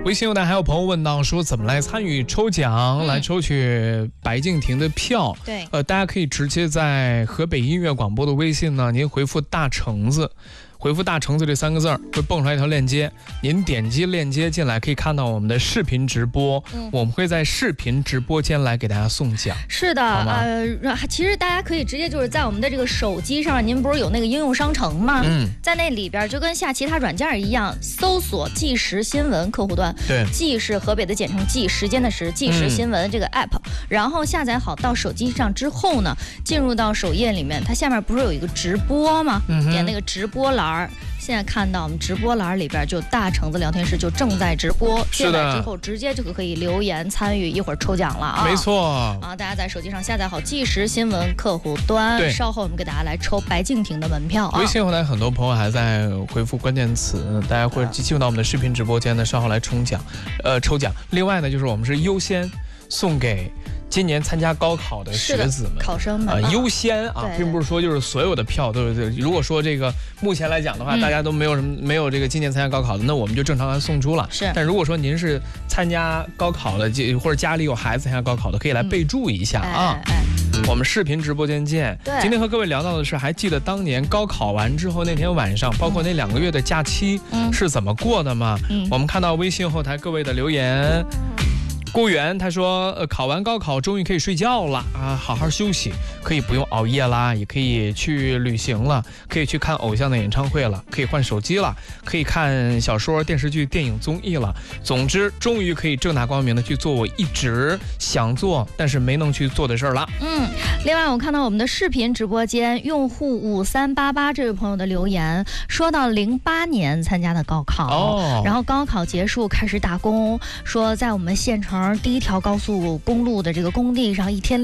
微信后台还有朋友问到说怎么来参与抽奖，来抽取白敬亭的票。 对， 大家可以直接在河北音乐广播的微信呢，您回复大橙子。回复大橙子这3个字会蹦出来一条链接，您点击链接进来可以看到我们的视频直播，我们会在视频直播间来给大家送奖。 是的，其实大家可以直接就是在我们的这个手机上，您不是有那个应用商城吗？在那里边就跟下其他软件一样，搜索即时新闻客户端， 对， 即是河北的简称，即时间的时，即时新闻这个 app，然后下载好到手机上之后呢，进入到首页里面，它下面不是有一个直播吗？点那个直播栏。现在看到我们直播栏里边就大橙子聊天室就正在直播， 是的， 进来之后直接就可以留言参与，一会儿抽奖了啊！ 没错啊，大家在手机上下载好即时新闻客户端，稍后我们给大家来抽白敬亭的门票啊！ 微信后台很多朋友还在回复关键词，大家会进入到我们的视频直播间呢，稍后来抽奖。另外呢，就是我们是优先送给今年参加高考的学子们、 考生们优先啊，并不是说就是所有的票都是。如果说这个目前来讲的话，大家都没有这个今年参加高考的，那我们就正常来送出了。 是。 但如果说您是参加高考的，或者家里有孩子参加高考的，可以来备注一下啊。我们视频直播间见。 对。 今天和各位聊到的是，还记得当年高考完之后那天晚上，包括那2个月的假期是怎么过的吗？我们看到微信后台各位的留言。郭源他说，考完高考终于可以睡觉了啊，好好休息，可以不用熬夜啦，也可以去旅行了，可以去看偶像的演唱会了，可以换手机了，可以看小说、电视剧、电影、综艺了。总之，终于可以正大光明的去做我一直想做但是没能去做的事儿了。 另外我看到我们的视频直播间用户5388这位朋友的留言，说到08年参加的高考，然后高考结束开始打工，说在我们县城第一条高速公路的这个工地上，一天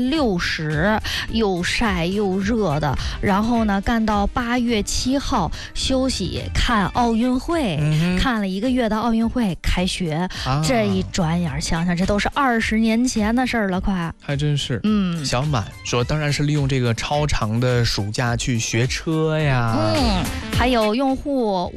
60，又晒又热的，然后呢干到8月7号休息看奥运会，看了1个月的奥运会开学，这一转眼想想这都是20年前的事儿了，快还真是。小满说当然是利用这个超长的暑假去学车呀。 还有用户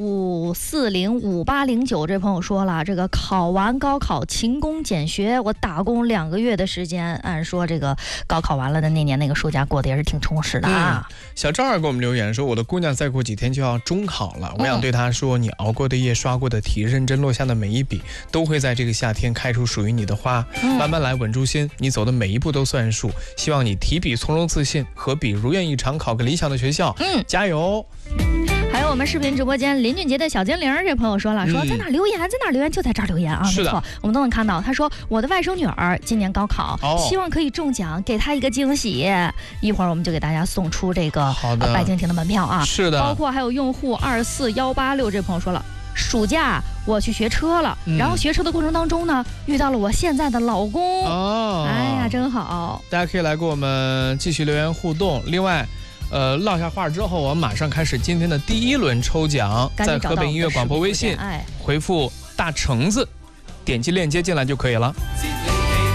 5405809这朋友说了，这个考完高考勤工俭学，我打工2个月的时间，按说这个高考完了的那年那个暑假过得也是挺充实的啊。 小赵儿给我们留言说，我的姑娘再过几天就要中考了，我想对她说，你熬过的夜，刷过的题，认真落下的每一笔，都会在这个夏天开出属于你的花。慢慢来，稳住心，你走的每一步都算数。希望你提笔从容自信，合笔如愿以偿，考个理想的学校。加油！ 还有我们视频直播间林俊杰的小精灵这朋友说了，说在哪留言，在哪留言就在这儿留言啊，没错，我们都能看到。他说我的外甥女儿今年高考，希望可以中奖，给她一个惊喜。一会儿我们就给大家送出这个白敬亭的门票啊。 是的， 包括还有用户24186这朋友说了，暑假我去学车了，然后学车的过程当中呢，遇到了我现在的老公。哎呀，真好！ 大家可以来跟我们继续留言互动。另外。落下话之后，我们马上开始今天的第1轮抽奖，在河北音乐广播微信回复大橙子，点击链接进来就可以了。